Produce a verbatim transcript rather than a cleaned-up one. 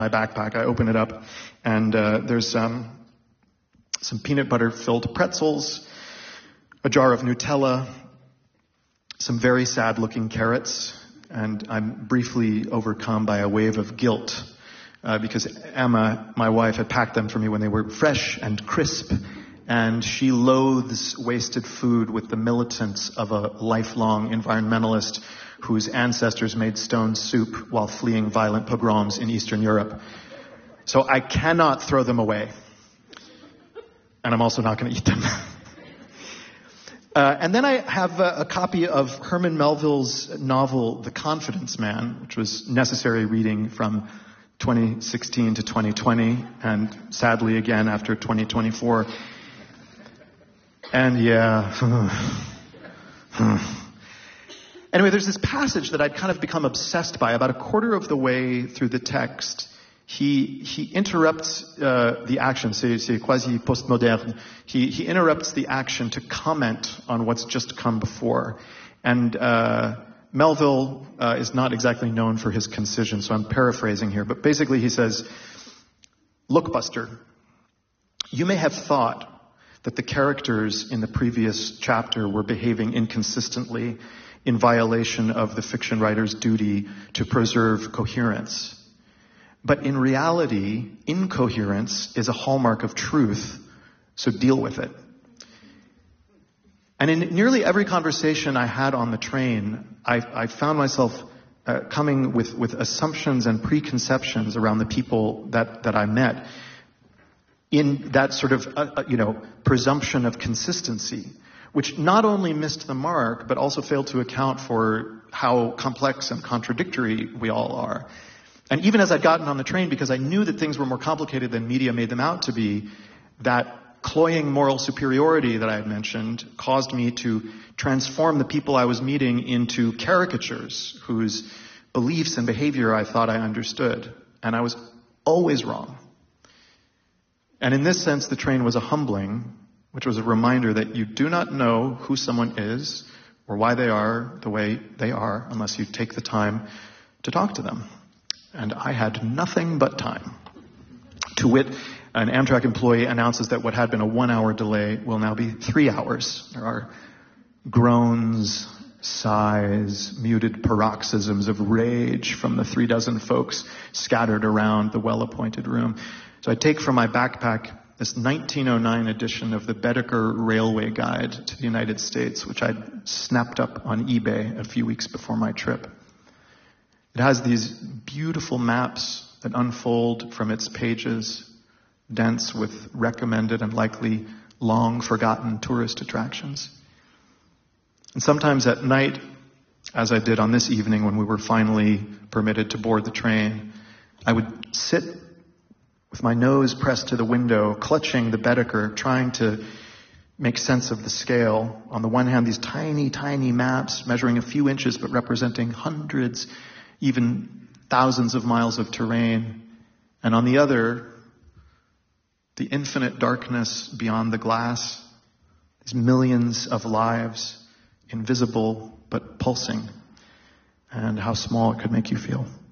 my backpack. I open it up, and uh, there's um, some peanut butter-filled pretzels, a jar of Nutella, some very sad-looking carrots, and I'm briefly overcome by a wave of guilt uh, because Emma, my wife, had packed them for me when they were fresh and crisp, and she loathes wasted food with the militance of a lifelong environmentalist whose ancestors made stone soup while fleeing violent pogroms in Eastern Europe. So I cannot throw them away. And I'm also not going to eat them. uh, and then I have a, a copy of Herman Melville's novel, The Confidence Man, which was necessary reading from twenty sixteen to twenty twenty, and sadly again after twenty twenty-four. And yeah... Anyway, there's this passage that I'd kind of become obsessed by. About a quarter of the way through the text, he he interrupts uh, the action. C'est, c'est quasi postmoderne. He he interrupts the action to comment on what's just come before. And uh, Melville uh, is not exactly known for his concision, so I'm paraphrasing here. But basically, he says, "Look, Buster, you may have thought that the characters in the previous chapter were behaving inconsistently, in violation of the fiction writer's duty to preserve coherence. But in reality, incoherence is a hallmark of truth, so deal with it." And in nearly every conversation I had on the train, I, I found myself uh, coming with, with assumptions and preconceptions around the people that, that I met, in that sort of, uh, you know, presumption of consistency, which not only missed the mark, but also failed to account for how complex and contradictory we all are. And even as I'd gotten on the train, because I knew that things were more complicated than media made them out to be, that cloying moral superiority that I had mentioned caused me to transform the people I was meeting into caricatures whose beliefs and behavior I thought I understood. And I was always wrong. And in this sense, the train was a humbling, which was a reminder that you do not know who someone is or why they are the way they are unless you take the time to talk to them. And I had nothing but time. To wit, an Amtrak employee announces that what had been a one-hour delay will now be three hours. There are groans, sighs, muted paroxysms of rage from the three dozen folks scattered around the well-appointed room. So I take from my backpack this nineteen oh nine edition of the Baedeker Railway Guide to the United States, which I'd snapped up on eBay a few weeks before my trip. It has these beautiful maps that unfold from its pages, dense with recommended and likely long-forgotten tourist attractions. And sometimes at night, as I did on this evening when we were finally permitted to board the train, I would sit with my nose pressed to the window, clutching the Baedeker, trying to make sense of the scale. On the one hand, these tiny, tiny maps measuring a few inches but representing hundreds, even thousands of miles of terrain. And on the other, the infinite darkness beyond the glass, these millions of lives, invisible but pulsing, and how small it could make you feel.